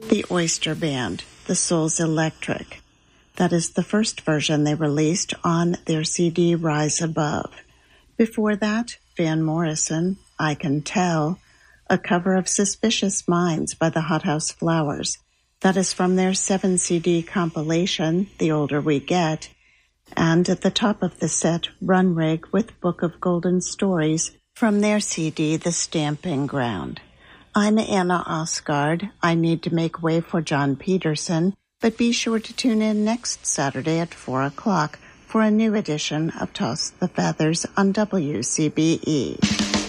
The Oyster Band, The Soul's Electric. That is the first version they released on their CD Rise Above. Before that, Van Morrison, I Can Tell, a cover of Suspicious Minds by the Hothouse Flowers. That is from their 7-CD compilation, The Older We Get. And at the top of the set, Run Rig with Book of Golden Stories from their CD, The Stamping Ground. I'm Anna Osgard. I need to make way for John Peterson, but be sure to tune in next Saturday at 4 o'clock for a new edition of Toss the Feathers on WCBE.